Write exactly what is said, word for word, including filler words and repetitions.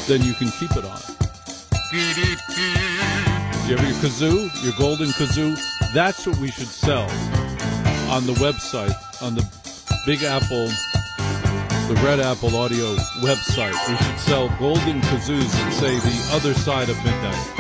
then you can keep it on. You have your kazoo, your golden kazoo. That's what we should sell on the website, on the Big Apple, the Red Apple Audio website. We should sell golden kazoos and say the other side of midnight.